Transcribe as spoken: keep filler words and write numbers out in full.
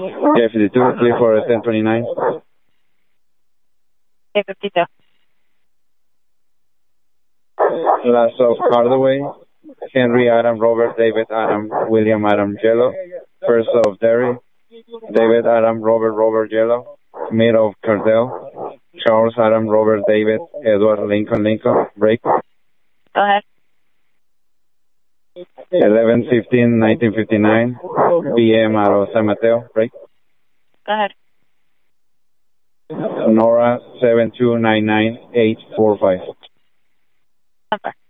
J fifty-two, clear for ten twenty-nine. J fifty-two. Last of Hardaway, Henry Adam Robert David Adam William Adam Jello. First of Derry, David Adam Robert Robert Jello. Mid of Cardell, Charles Adam Robert David Edward Lincoln Lincoln. Break. Go ahead. eleven fifteen nineteen fifty-nine P M out of San Mateo. Break. Go ahead. Nora seven two nine nine eight four five. Number.